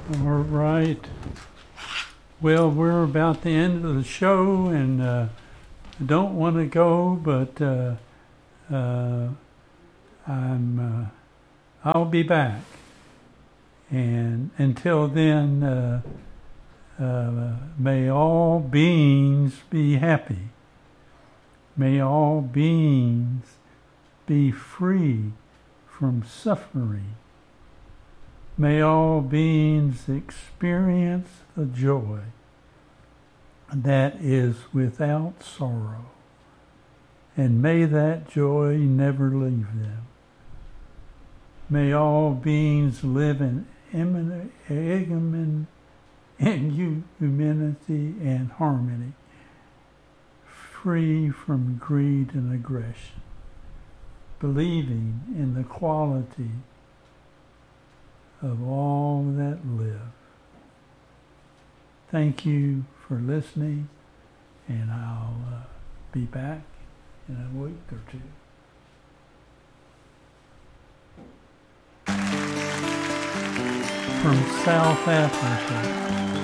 All right. Well, we're about the end of the show, and I don't want to go, but I'll be back. And until then, may all beings be happy. May all beings be free from suffering. May all beings experience the joy that is without sorrow, and may that joy never leave them. May all beings live in humanity and harmony, free from greed and aggression, believing in the quality of all that live. Thank you for listening, and I'll be back in a week or two. From South Africa,